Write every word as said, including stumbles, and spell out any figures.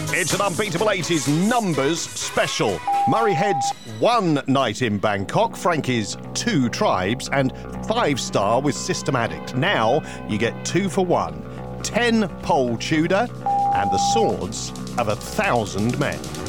It's an unbeatable eighties numbers special. Murray Head's One Night in Bangkok, Frankie's Two Tribes, and Five Star with System Addict. Now you get two for one. Ten Pole Tudor and the swords of a thousand men.